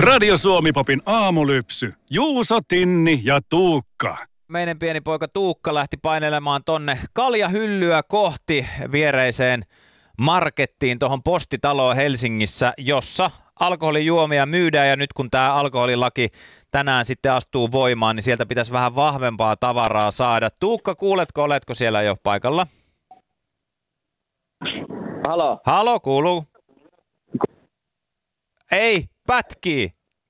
Radio Suomi-popin aamulypsy. Juuso, Tinni ja Tuukka. Meidän pieni poika Tuukka lähti painelemaan tonne kaljahyllyä kohti viereiseen markettiin tuohon postitaloon Helsingissä, jossa alkoholijuomia myydään, ja nyt kun tämä alkoholilaki tänään sitten astuu voimaan, niin sieltä pitäisi vähän vahvempaa tavaraa saada. Tuukka, kuuletko, oletko siellä jo paikalla? Halo. Halo, kuuluu? Ei, pätkii.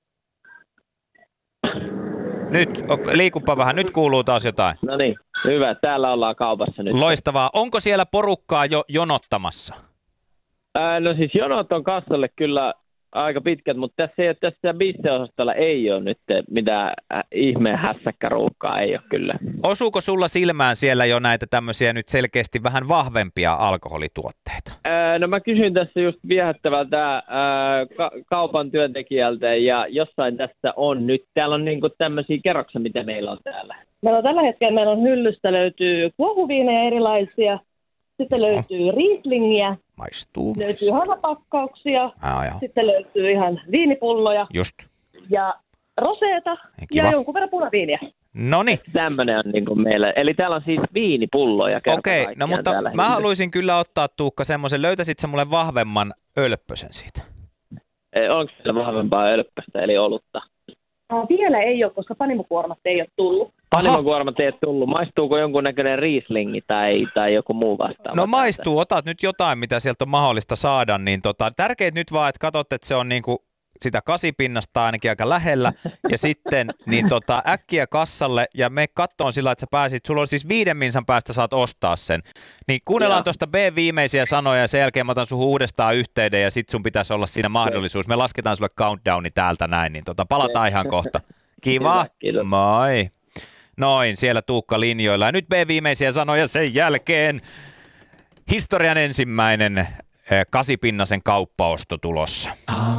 Nyt, liikupa vähän, nyt kuuluu taas jotain. No niin, hyvä, täällä ollaan kaupassa nyt. Loistavaa. Onko siellä porukkaa jo jonottamassa? No siis jonot on kassalle kyllä aika pitkät, mutta tässä bisseosastolla ei ole nyt mitään ihmeen hässäkkäruuhkaa, ei ole kyllä. Osuuko sulla silmään siellä jo näitä tämmöisiä nyt selkeästi vähän vahvempia alkoholituotteita? No mä kysyin tässä just viehättävältä kaupan työntekijältä, ja jossain tässä on nyt. Täällä on niinku tämmöisiä kerroksia, mitä meillä on täällä. Tällä hetkellä on hyllystä löytyy kuohuviinejä erilaisia, sitten löytyy Rieslingiä, Maistuu. löytyy hanapakkauksia, Joo. sitten löytyy ihan viinipulloja Just. ja roseeta Kiva. ja jonkun verran punaviiniä. Noniin. Tämmöinen on niinku meillä. Eli täällä on siis viinipulloja. Okei, no mutta mä haluaisin kyllä ottaa, Tuukka, semmoisen, löytäisit sä mulle vahvemman ölppösen siitä? Onko siellä vahvempaa ölppöstä, eli olutta? Vielä ei ole, koska panimokuormat ei ole tullut. Panimokuormat ei ole tullut. Maistuuko jonkunnäköinen riislingi tai joku muu vastaava? No maistuu, otat nyt jotain, mitä sieltä on mahdollista saada, niin tärkeet nyt vaan, että katsot, että se on niinku sitä kasipinnasta ainakin aika lähellä, ja sitten niin äkkiä kassalle, ja me kattoon sillä, että sä pääsit, sulla on siis 5 minsan päästä saat ostaa sen. Niin kuunnellaan tuosta B-viimeisiä sanoja, ja sen jälkeen mä otan sun uudestaan yhteyden, ja sit sun pitäisi olla siinä mahdollisuus. Me lasketaan sulle countdowni täältä näin, niin palataan ihan kohta. Kiva, moi. Noin, siellä Tuukka linjoilla. Ja nyt B-viimeisiä sanoja, sen jälkeen historian ensimmäinen kasipinnasen kauppaosto tulossa.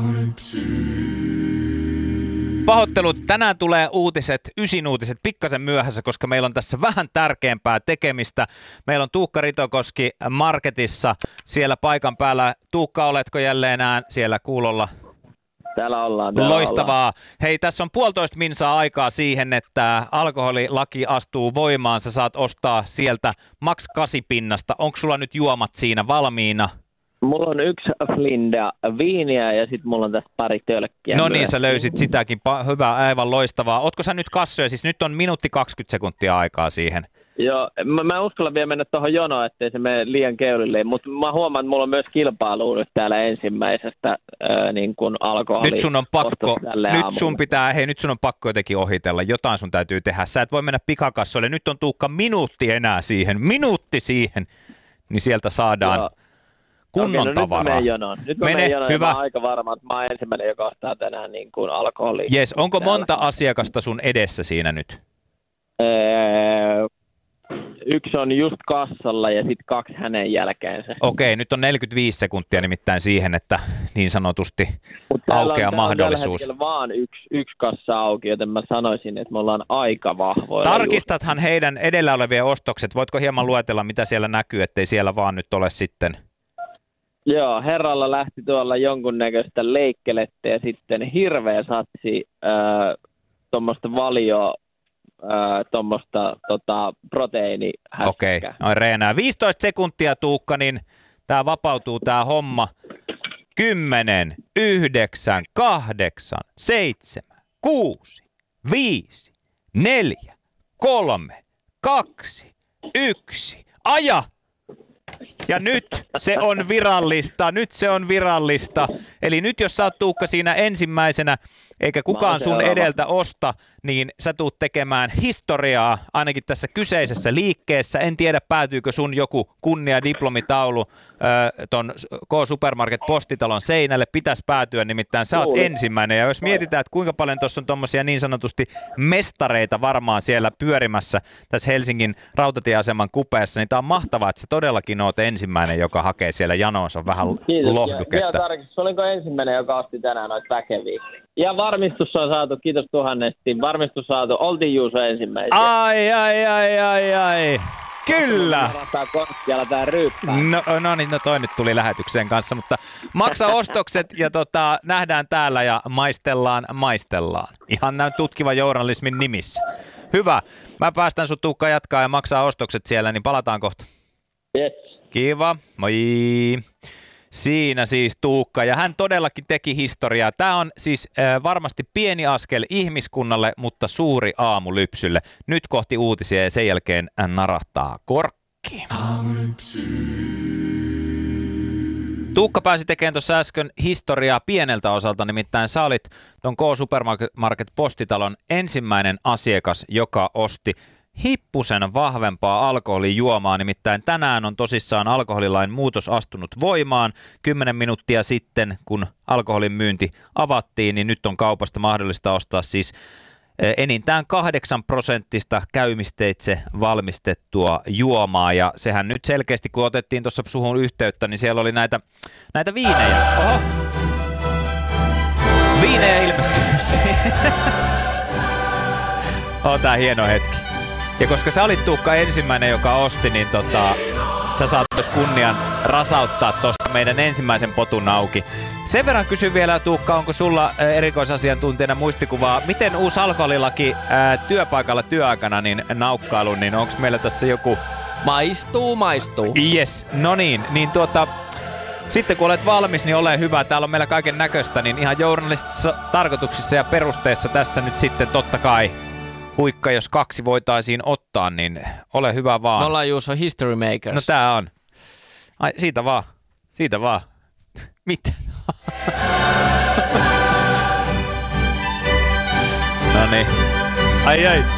Pahoittelut, tänään tulee ysin uutiset pikkasen myöhässä, koska meillä on tässä vähän tärkeämpää tekemistä. Meillä on Tuukka Ritokoski Marketissa siellä paikan päällä. Tuukka, oletko jälleen siellä kuulolla? Täällä ollaan. Loistavaa. Hei, tässä on 1,5 minsaa aikaa siihen, että alkoholilaki astuu voimaan. Sä saat ostaa sieltä Max 8 pinnasta. Onko sulla nyt juomat siinä valmiina? Mulla on 1 flinda viiniä ja sitten mulla on tässä pari tölkkiä. No niin, sä löysit sitäkin. Hyvä, aivan loistavaa. Ootko sä nyt kassoja? Siis nyt on 1 minuutti 20 sekuntia aikaa siihen. Joo, mä uskallan vielä mennä tuohon jonoon, ettei se mene liian keulille, mutta mä huomaan, että mulla on myös kilpailu nyt täällä ensimmäisestä niin kuin alkoholi. Nyt sun on pakko jotenkin ohitella. Jotain sun täytyy tehdä. Sä et voi mennä pikakassoille. Nyt on Tuukka minuutti enää siihen. Niin sieltä saadaan... Joo. Kunnon tavaraa. Nyt mä menen jonoon, hyvä. Mä oon aika varma, että mä oon ensimmäinen, joka ostaa tänään niin kuin alkoholia. Jes, onko monta asiakasta sun edessä siinä nyt? 1 on just kassalla ja sitten 2 hänen jälkeensä. Okei, nyt on 45 sekuntia nimittäin siihen, että niin sanotusti aukeaa mahdollisuus. Täällä on vaan yksi kassa auki, joten mä sanoisin, että me ollaan aika vahvoilla. Tarkistathan heidän edellä olevien ostokset. Voitko hieman luetella, mitä siellä näkyy, ettei siellä vaan nyt ole sitten... Joo, herralla lähti tuolla jonkunnäköistä leikkelettä ja sitten hirveä satsi tuommoista valioa, tuommoista proteiinihässäkää. Okei, noin reenää. 15 sekuntia, Tuukka, niin tää vapautuu tää homma. 10, 9, 8, 7, 6, 5, 4, 3, 2, 1. Aja! Ja nyt se on virallista. Eli nyt jos sä oot, Tuukka, siinä ensimmäisenä, eikä kukaan sun edeltä osta, niin sä tuut tekemään historiaa ainakin tässä kyseisessä liikkeessä. En tiedä, päätyykö sun joku kunniadiplomititaulu ton K-Supermarket postitalon seinälle. Pitäisi päätyä, nimittäin sä oot ensimmäinen. Ja jos mietitään, että kuinka paljon tuossa on tommosia niin sanotusti mestareita varmaan siellä pyörimässä tässä Helsingin rautatieaseman kupeessa, niin tää on mahtavaa, että sä todellakin oot ensimmäinen, joka hakee siellä janoonsa vähän lohduketta. Kiitos, olinko ensimmäinen, joka osti tänään noita väkeviä? Ja varmistus on saatu, kiitos tuhannesti. Varmistus saatu, oltiin Juuso ensimmäisiä. Ai. Kyllä. Korkkialla tää ryyppää. No niin, toi nyt tuli lähetykseen kanssa, mutta maksa ostokset ja nähdään täällä ja maistellaan. Ihan näin tutkivan journalismin nimissä. Hyvä. Mä päästän sut Tuukka jatkaa ja maksaa ostokset siellä, niin palataan kohta. Yes. Kiva. Moi. Siinä siis Tuukka, ja hän todellakin teki historiaa. Tämä on siis varmasti pieni askel ihmiskunnalle, mutta suuri aamu Lypsylle. Nyt kohti uutisia ja sen jälkeen narahtaa korkki. Tuukka pääsi tekemään tuossa äsken historiaa pieneltä osalta, nimittäin sä olit ton K-Supermarket Postitalon ensimmäinen asiakas, joka osti hippusen vahvempaa alkoholijuomaa, nimittäin tänään on tosissaan alkoholilain muutos astunut voimaan. 10 minuuttia sitten, kun alkoholin myynti avattiin, niin nyt on kaupasta mahdollista ostaa siis enintään 8% käymisteitse valmistettua juomaa, ja sehän nyt selkeästi, kun otettiin tuossa suhun yhteyttä, niin siellä oli näitä viinejä. Oho! Viinejä ilmestynyt. On tää hieno hetki. Ja koska sä olit Tuukka ensimmäinen, joka osti, niin sä saat myös kunnian rasauttaa tuosta meidän ensimmäisen potun auki. Sen verran kysyn vielä, Tuukka, onko sulla erikoisasiantuntijana muistikuvaa, miten uusi alkoholilaki työpaikalla työaikana niin naukkailu, niin onko meillä tässä joku... Maistuu. Yes, no niin sitten kun olet valmis, niin ole hyvä. Täällä on meillä kaiken näköistä, niin ihan journalistisessa tarkoituksissa ja perusteissa tässä nyt sitten totta kai huikka, jos 2 voitaisiin ottaa, niin ole hyvä vaan. Me ollaan Juuso history makers. No tää on. Ai, siitä vaan. Mitä? Noniin. Ai.